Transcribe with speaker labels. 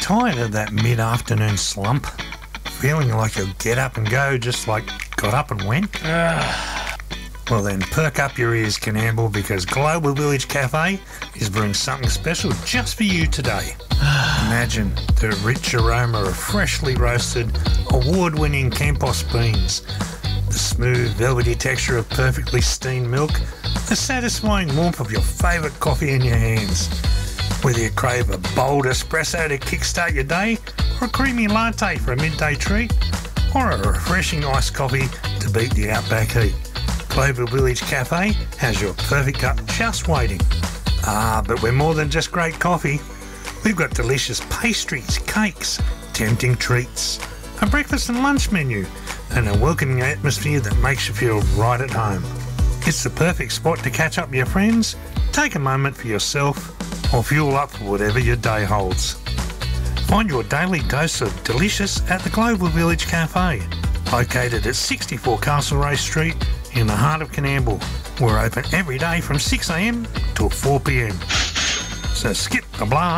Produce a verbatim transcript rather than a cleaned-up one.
Speaker 1: Tired of that mid-afternoon slump? Feeling like you'll get up and go just like got up and went? Well then, perk up your ears, Canamble, because Global Village Cafe is brewing something special just for you today. Imagine the rich aroma of freshly roasted, award-winning Campos beans, the smooth, velvety texture of perfectly steamed milk, the satisfying warmth of your favourite coffee in your hands. Whether you crave a bold espresso to kickstart your day, or a creamy latte for a midday treat, or a refreshing iced coffee to beat the outback heat, Global Village Cafe has your perfect cup just waiting. Ah, but we're more than just great coffee. We've got delicious pastries, cakes, tempting treats, a breakfast and lunch menu, and a welcoming atmosphere that makes you feel right at home. It's the perfect spot to catch up with your friends, take a moment for yourself, or fuel up for whatever your day holds. Find your daily dose of delicious at the Global Village Cafe, located at sixty-four Castlereagh Street in the heart of Canamble. We're open every day from six a m till four p m. So skip the blast.